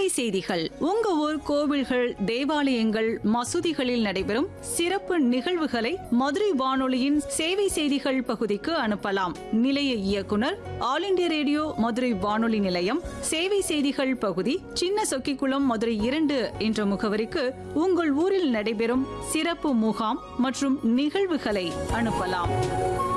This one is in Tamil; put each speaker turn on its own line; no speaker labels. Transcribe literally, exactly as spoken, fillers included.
சேவை செய்திகள். உங்க ஊர் கோவில்கள், தேவாலயங்கள், மசூதிகளில் நடைபெறும் சிறப்பு நிகழ்வுகளை மதுரை வானொலியின் சேவை செய்திகள் பகுதிக்கு அனுப்பலாம். நிலைய இயக்குனர், ஆல் இண்டியா ரேடியோ மதுரை வானொலி நிலையம், சேவை செய்திகள் பகுதி, சின்ன சொக்கிக்குளம், மதுரை இரண்டு என்ற முகவரிக்கு உங்கள் ஊரில் நடைபெறும் சிறப்பு முகாம் மற்றும் நிகழ்வுகளை அனுப்பலாம்.